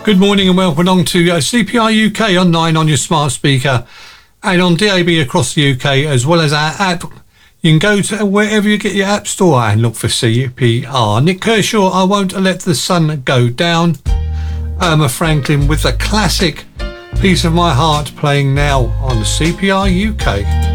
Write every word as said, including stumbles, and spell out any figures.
Good morning and welcome along to uh, C P R U K on nine on your smart speaker and on D A B across the U K, as well as our app. You can go to wherever you get your app store and look for C P R. Nick Kershaw, I Won't Let the Sun Go Down. Irma Franklin with the classic Piece of My Heart playing now on C P R U K.